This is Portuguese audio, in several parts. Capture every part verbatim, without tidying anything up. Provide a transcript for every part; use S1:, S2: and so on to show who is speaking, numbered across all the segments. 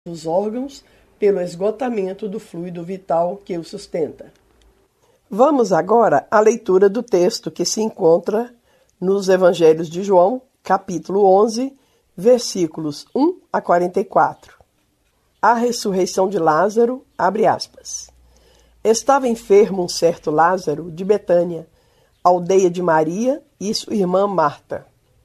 S1: dos órgãos pelo esgotamento do fluido vital que o sustenta. Vamos agora à leitura do texto que se encontra nos Evangelhos de João, capítulo onze, versículos um a quarenta e quatro. A ressurreição de Lázaro, abre aspas. Estava enfermo um certo Lázaro de Betânia, aldeia de Maria e sua irmã Marta.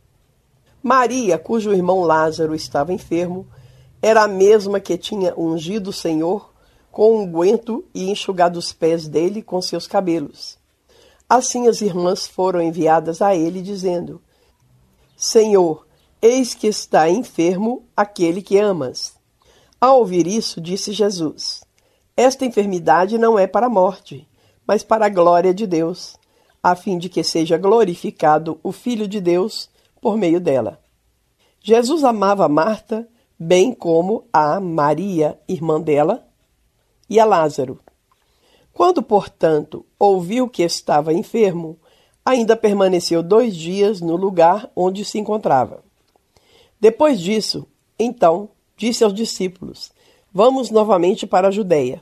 S1: Maria, cujo irmão Lázaro estava enfermo, era a mesma que tinha ungido o Senhor com unguento e enxugado os pés dele com seus cabelos. Assim as irmãs foram enviadas a ele, dizendo: Senhor, eis que está enfermo aquele que amas. Ao ouvir isso, disse Jesus: Esta enfermidade não é para a morte, mas para a glória de Deus, a fim de que seja glorificado o Filho de Deus por meio dela. Jesus amava Marta, bem como a Maria, irmã dela, e a Lázaro. Quando, portanto, ouviu que estava enfermo, ainda permaneceu dois dias no lugar onde se encontrava. Depois disso, então, disse aos discípulos: Vamos novamente para a Judeia.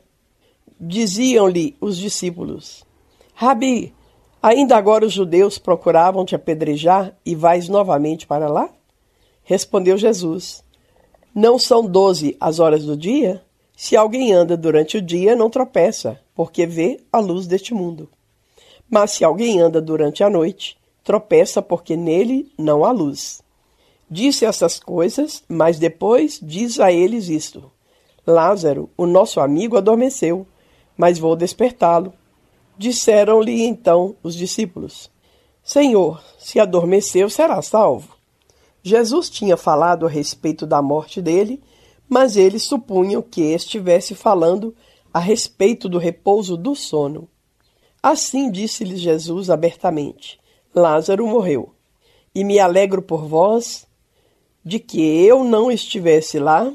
S1: Diziam-lhe os discípulos: Rabi, ainda agora os judeus procuravam te apedrejar e vais novamente para lá? Respondeu Jesus: Não são doze as horas do dia? Se alguém anda durante o dia, não tropeça, porque vê a luz deste mundo. Mas se alguém anda durante a noite, tropeça, porque nele não há luz. Disse essas coisas, mas depois diz a eles isto: Lázaro, o nosso amigo, adormeceu, mas vou despertá-lo. Disseram-lhe então os discípulos: Senhor, se adormeceu, será salvo. Jesus tinha falado a respeito da morte dele, mas eles supunham que estivesse falando a respeito do repouso do sono. Assim disse-lhes Jesus abertamente: Lázaro morreu, e me alegro por vós de que eu não estivesse lá,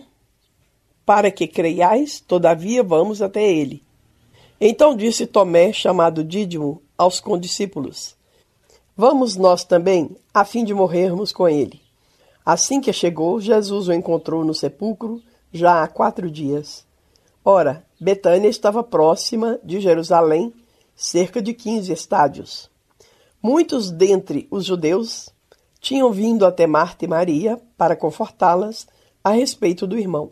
S1: para que creiais, todavia vamos até ele. Então disse Tomé, chamado Dídimo, aos condiscípulos: Vamos nós também, a fim de morrermos com ele. Assim que chegou, Jesus o encontrou no sepulcro, já há quatro dias. Ora, Betânia estava próxima de Jerusalém, cerca de quinze estádios. Muitos dentre os judeus tinham vindo até Marta e Maria para confortá-las a respeito do irmão.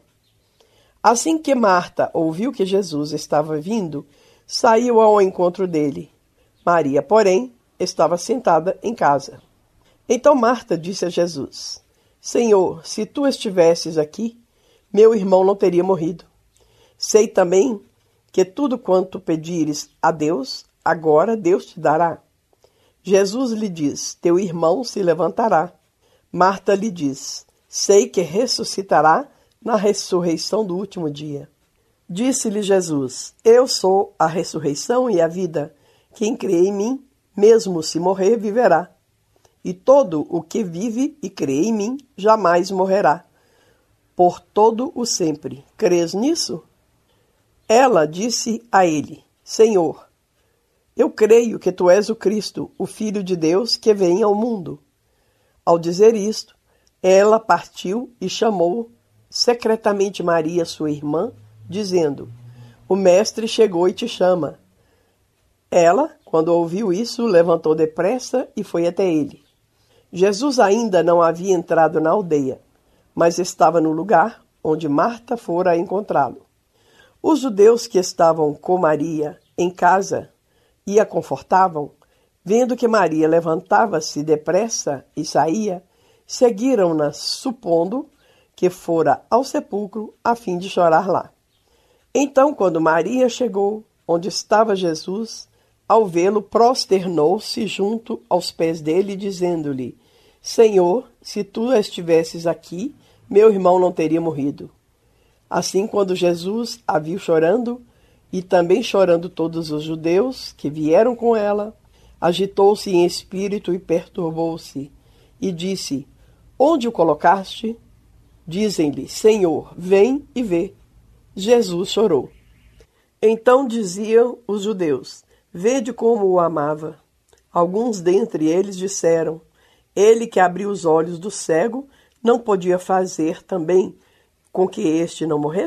S1: Assim que Marta ouviu que Jesus estava vindo, saiu ao encontro dele. Maria, porém, estava sentada em casa. Então Marta disse a Jesus: Senhor, se tu estivesses aqui, meu irmão não teria morrido. Sei também que tudo quanto pedires a Deus, agora Deus te dará. Jesus lhe diz: Teu irmão se levantará. Marta lhe diz: Sei que ressuscitará na ressurreição do último dia. Disse-lhe Jesus: Eu sou a ressurreição e a vida. Quem crê em mim, mesmo se morrer, viverá. E todo o que vive e crê em mim jamais morrerá. Por todo o sempre. Crês nisso? Ela disse a ele: Senhor, eu creio que tu és o Cristo, o Filho de Deus, que vem ao mundo. Ao dizer isto, ela partiu e chamou secretamente Maria, sua irmã, dizendo: O mestre chegou e te chama. Ela, quando ouviu isso, levantou depressa e foi até ele. Jesus ainda não havia entrado na aldeia, mas estava no lugar onde Marta fora encontrá-lo. Os judeus que estavam com Maria em casa e a confortavam, vendo que Maria levantava-se depressa e saía, seguiram-na, supondo que fora ao sepulcro a fim de chorar lá. Então, quando Maria chegou onde estava Jesus, ao vê-lo, prosternou-se junto aos pés dele, dizendo-lhe: Senhor, se tu estivesses aqui, meu irmão não teria morrido. Assim, quando Jesus a viu chorando, e também chorando todos os judeus que vieram com ela, agitou-se em espírito e perturbou-se, e disse: Onde o colocaste? Dizem-lhe: Senhor, vem e vê. Jesus chorou. Então diziam os judeus: Vede como o amava. Alguns dentre eles disseram: Ele que abriu os olhos do cego não podia fazer também com que este não morresse?